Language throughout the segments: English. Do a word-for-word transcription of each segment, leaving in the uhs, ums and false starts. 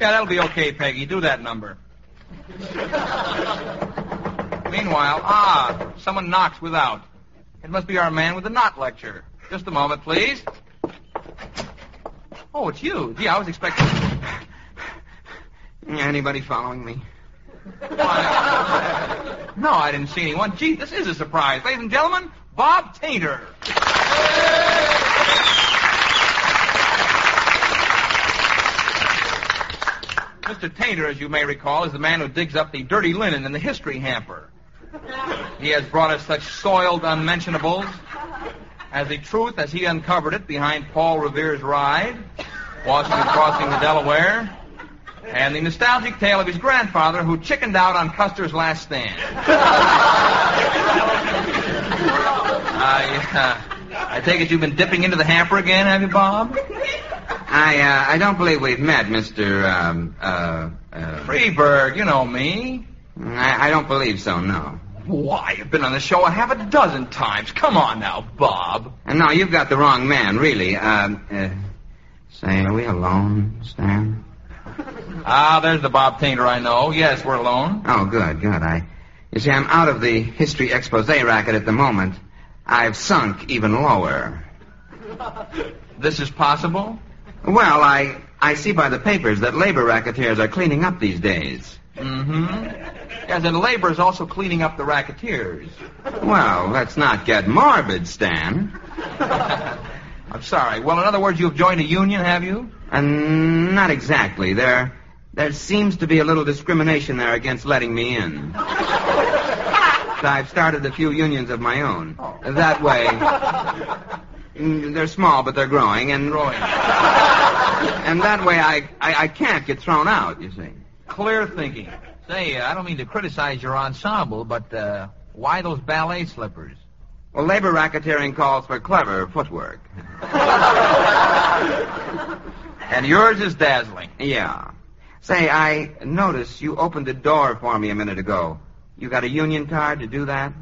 Yeah, that'll be okay, Peggy. Do that number. Meanwhile, ah, someone knocks without. It must be our man with the knot lecture. Just a moment, please. Oh, it's you. Gee, I was expecting... Anybody following me? Why, no, I didn't see anyone. Gee, this is a surprise. Ladies and gentlemen, Bob Tainter. Mister Tainter, as you may recall, is the man who digs up the dirty linen in the history hamper. He has brought us such soiled unmentionables as the truth as he uncovered it behind Paul Revere's ride, Washington crossing the Delaware, and the nostalgic tale of his grandfather who chickened out on Custer's last stand. I, uh, I take it you've been dipping into the hamper again, have you, Bob? I, uh, I don't believe we've met, Mister Um, uh, uh... Freeberg, you know me. I, I don't believe so, no. Why, you've been on the show a half a dozen times. Come on now, Bob. Uh, no, you've got the wrong man, really. Um, uh, say, are we alone, Stan? Ah, there's the Bob Tainter I know. Yes, we're alone. Oh, good, good. I, you see, I'm out of the history expose racket at the moment. I've sunk even lower. This is possible? Well, I, I see by the papers that labor racketeers are cleaning up these days. Mm-hmm. Yes, and labor is also cleaning up the racketeers. Well, let's not get morbid, Stan. I'm sorry. Well, in other words, you've joined a union, have you? Uh, not exactly. There, there seems to be a little discrimination there against letting me in. I've started a few unions of my own. Oh. That way, they're small, but they're growing, and growing. And that way, I, I, I can't get thrown out. You see. Clear thinking. Say, uh, I don't mean to criticize your ensemble, but uh, why those ballet slippers? Well, labor racketeering calls for clever footwork. And yours is dazzling. Yeah. Say, I noticed you opened the door for me a minute ago. You got a union card to do that?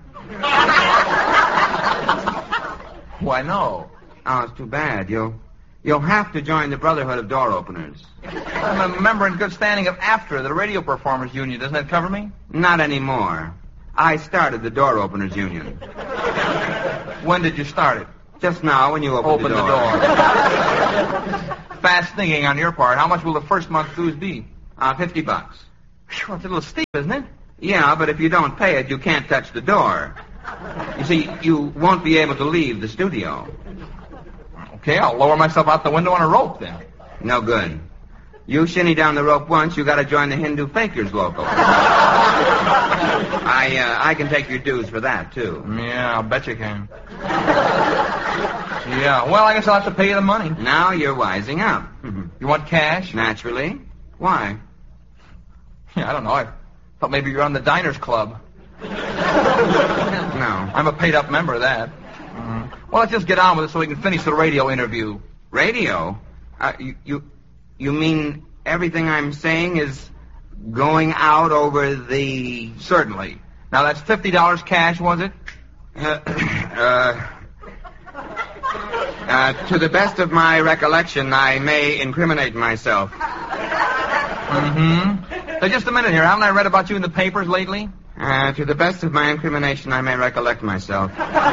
Why, no. Oh, it's too bad. You'll, you'll have to join the Brotherhood of Door Openers. I'm a member in good standing of AFTRA, the Radio Performers Union. Doesn't that cover me? Not anymore. I started the Door Openers Union. When did you start it? Just now, when you opened Open the door. the door. Fast thinking on your part. How much will the first month's dues be? Uh, fifty bucks. Sure, it's a little steep, isn't it? Yeah, but if you don't pay it, you can't touch the door. You see, you won't be able to leave the studio. Okay, I'll lower myself out the window on a rope, then. No good. You shinny down the rope once, you got to join the Hindu Fakers local. I, uh, I can take your dues for that, too. Yeah, I'll bet you can. Yeah, well, I guess I'll have to pay you the money. Now you're wising up. You want cash? Naturally. Why? Yeah, I don't know. I thought maybe you're on the Diners Club. No. I'm a paid-up member of that. Mm-hmm. Well, let's just get on with it so we can finish the radio interview. Radio? Uh, you, you, you mean everything I'm saying is going out over the... Certainly. Now, that's fifty dollars cash, was it? Uh, uh, uh, to the best of my recollection, I may incriminate myself. Mm-hmm. So just a minute here. Haven't I read about you in the papers lately? Uh, to the best of my incrimination, I may recollect myself.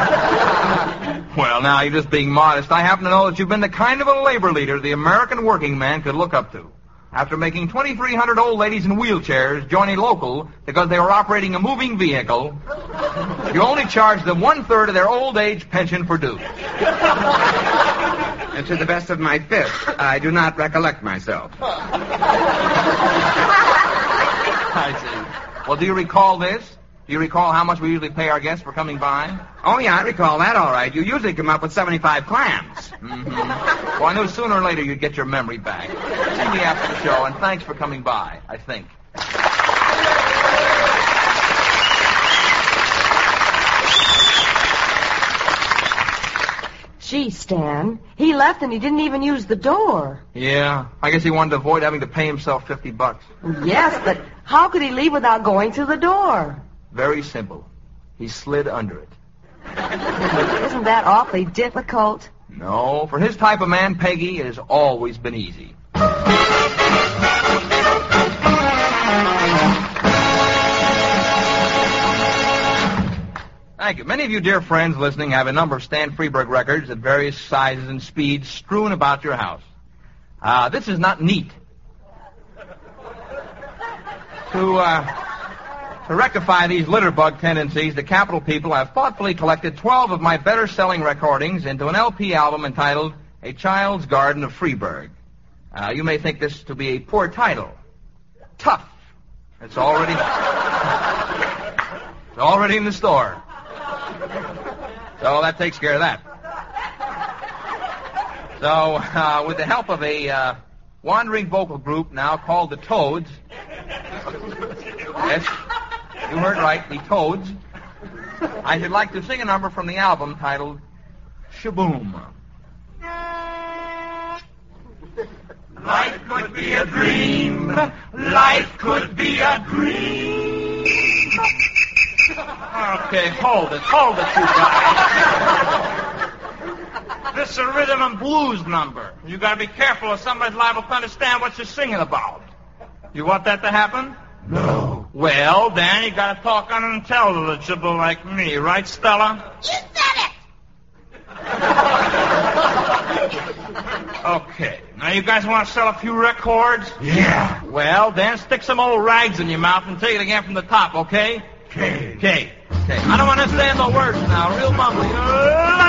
Well, now, you're just being modest. I happen to know that you've been the kind of a labor leader the American working man could look up to. After making twenty-three hundred old ladies in wheelchairs join a local because they were operating a moving vehicle, you only charged them one-third of their old age pension for dues. And to the best of my fifth, I do not recollect myself. I see. Well, do you recall this? Do you recall how much we usually pay our guests for coming by? Oh, yeah, I recall that all right. You usually come up with seventy-five clams. Mm-hmm. Well, I knew sooner or later you'd get your memory back. See me after the show, and thanks for coming by, I think. Gee, Stan, he left and he didn't even use the door. Yeah, I guess he wanted to avoid having to pay himself fifty bucks. Yes, but how could he leave without going to the door? Very simple. He slid under it. Isn't that awfully difficult? No, for his type of man, Peggy, it has always been easy. Thank you. Many of you dear friends listening have a number of Stan Freberg records at various sizes and speeds strewn about your house. Uh, this is not neat. To, uh, to rectify these litterbug tendencies, the Capitol people have thoughtfully collected twelve of my better-selling recordings into an L P album entitled A Child's Garden of Freberg. Uh, you may think this to be a poor title. Tough. It's already... it's already in the store. So that takes care of that. So, uh, with the help of a uh, wandering vocal group now called the Toads... Yes, you heard right, the Toads. I should like to sing a number from the album titled Shaboom. Life could be a dream. Life could be a dream. Okay, hold it, hold it, you guys. This is a rhythm and blues number. You gotta be careful or somebody's liable to understand what you're singing about. You want that to happen? No. Well, then you gotta talk unintelligible like me, right, Stella? You said it! Okay. Now you guys want to sell a few records? Yeah. Well, then stick some old rags in your mouth and take it again from the top, okay? Okay. Okay. Okay. I don't understand the words now. Real mumbly.